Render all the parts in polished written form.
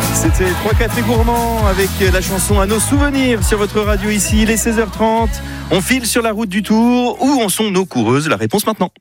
C'était 3 cafés gourmands avec la chanson À nos souvenirs sur votre radio ici. Il est 16h30. On file sur la route du Tour. Où en sont nos coureuses? La réponse maintenant.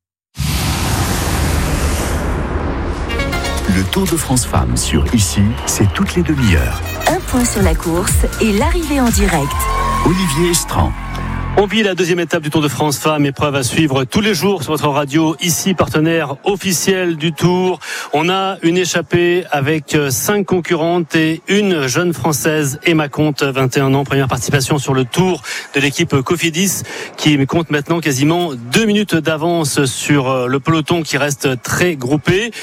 Le Tour de France Femmes sur Ici, c'est toutes les demi-heures. Un point sur la course et l'arrivée en direct. Olivier Estran. On vit la deuxième étape du Tour de France Femmes, épreuve à suivre tous les jours sur votre radio, ici partenaire officiel du Tour. On a une échappée avec 5 concurrentes et une jeune française, Emma Comte, 21 ans, première participation sur le Tour de l'équipe Cofidis, qui compte maintenant quasiment 2 minutes d'avance sur le peloton qui reste très groupé.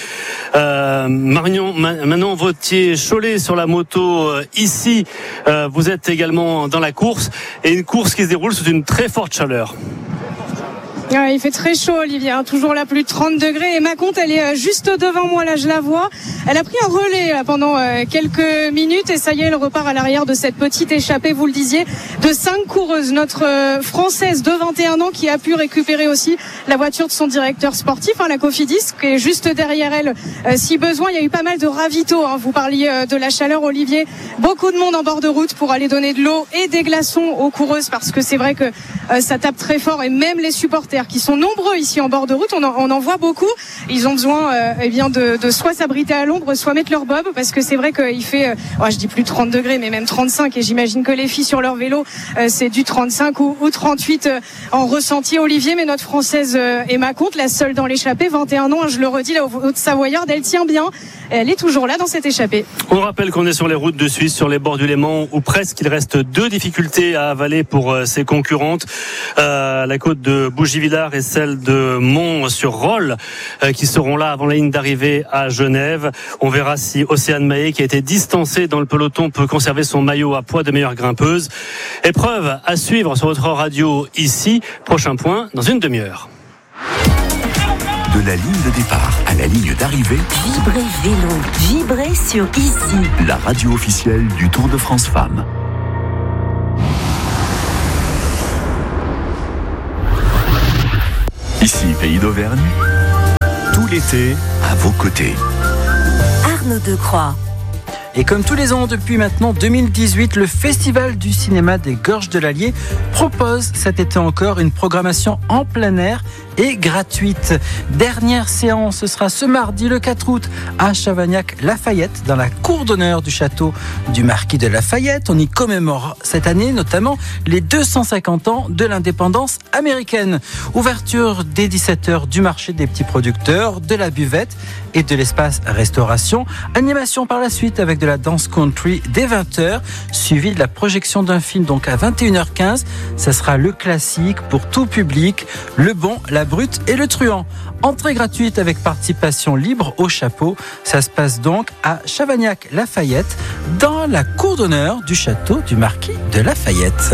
Manon Vautier-Cholet sur la moto ici, vous êtes également dans la course et une course qui se déroule sous une très forte chaleur. Ouais, il fait très chaud, Olivier, toujours là, plus de 30 degrés. Et Emma Comte, elle est juste devant moi, là, je la vois. Elle a pris un relais là, pendant quelques minutes et ça y est, elle repart à l'arrière de cette petite échappée, vous le disiez, de 5 coureuses. Notre Française de 21 ans qui a pu récupérer aussi la voiture de son directeur sportif, la Cofidis, qui est juste derrière elle si besoin. Il y a eu pas mal de ravitaux, vous parliez de la chaleur, Olivier. Beaucoup de monde en bord de route pour aller donner de l'eau et des glaçons aux coureuses parce que c'est vrai que ça tape très fort et même les supporters qui sont nombreux ici en bord de route, on en voit beaucoup. Ils ont besoin de soit s'abriter à l'ombre, soit mettre leur bob parce que c'est vrai qu'il fait, je dis plus de 30 degrés, mais même 35 et j'imagine que les filles sur leur vélo, c'est du 35 ou 38 en ressenti, Olivier. Mais notre Française Emma Comte, la seule dans l'échappée, 21 ans, je le redis, la Haute-Savoyarde, elle tient bien. Elle est toujours là dans cette échappée. On rappelle qu'on est sur les routes de Suisse, sur les bords du Léman, où presque il reste 2 difficultés à avaler pour ses concurrentes. La côte de Bougievillars et celle de Mont-sur-Rolle, qui seront là avant la ligne d'arrivée à Genève. On verra si Océane Mahé, qui a été distancée dans le peloton, peut conserver son maillot à poids de meilleure grimpeuse. Épreuve à suivre sur votre radio ici. Prochain point dans une demi-heure. De la ligne de départ à la ligne d'arrivée, Vibrez vélo, vibrez sur Ici. la radio officielle du Tour de France Femmes. Ici, Pays d'Auvergne, tout l'été, à vos côtés. Arnaud Decroix. Et comme tous les ans depuis maintenant 2018, le Festival du cinéma des Gorges de l'Allier propose cet été encore une programmation en plein air et gratuite. Dernière séance, ce sera ce mardi le 4 août à Chavagnac-Lafayette, dans la cour d'honneur du château du Marquis de Lafayette. On y commémore cette année notamment les 250 ans de l'indépendance américaine. Ouverture dès 17h du marché des petits producteurs, de la buvette et de l'espace restauration. Animation par la suite avec de la danse country dès 20h, suivi de la projection d'un film donc à 21h15. Ça sera le classique pour tout public, Le Bon, la Brute et le Truand. Entrée gratuite avec participation libre au chapeau. Ça se passe donc à Chavagnac-Lafayette, dans la cour d'honneur du château du Marquis de Lafayette.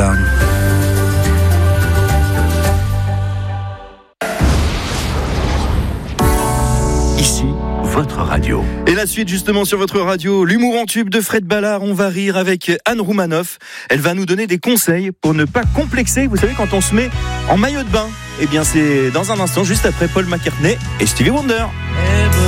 Ici, votre radio. Et la suite justement sur votre radio, l'humour en tube de Fred Ballard. On va rire avec Anne Roumanoff. Elle va nous donner des conseils pour ne pas complexer. Vous savez, quand on se met en maillot de bain, eh bien c'est dans un instant, juste après Paul McCartney et Stevie Wonder.